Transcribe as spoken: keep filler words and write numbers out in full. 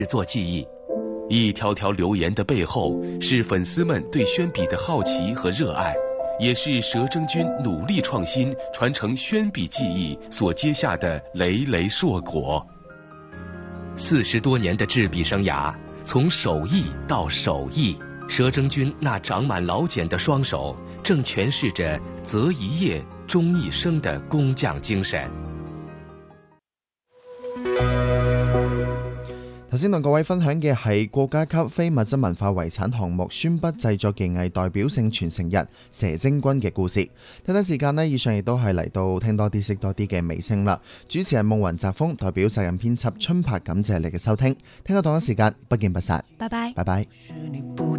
制作技艺。一条条留言的背后，是粉丝们对宣笔的好奇和热爱，也是佘征君努力创新、传承宣笔技艺所结下的累累硕果。四十多年的制笔生涯，从手艺到手艺，佘征君那长满老茧的双手，正诠释着择一业终一生的工匠精神。 頭先同各位分享嘅係國家級非物質文化遺產項目宣筆製作技藝代表性傳承人佘征君嘅故事。睇睇時間呢，以上亦都係嚟到聽多啲識多啲嘅尾聲啦。主持人夢雲澤峰代表責任編輯春柏，感謝你嘅收聽。聽日同一時間不見不散， 拜拜， 拜拜。